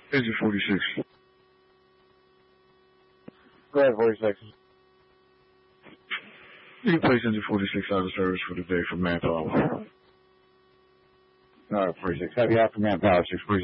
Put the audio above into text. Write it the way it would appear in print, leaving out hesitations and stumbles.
Engine 46. Go ahead, 46. You can place Engine 46 out of service for the day for manpower. Alright, 46. Heavy after manpower, 646.